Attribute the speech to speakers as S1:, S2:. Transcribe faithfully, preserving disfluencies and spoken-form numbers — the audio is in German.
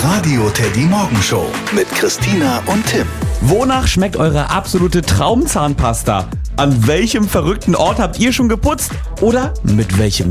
S1: Radio Teddy Morgenshow mit Christina und Tim.
S2: Wonach schmeckt eure absolute Traumzahnpasta? An welchem verrückten Ort habt ihr schon geputzt? Oder mit welchem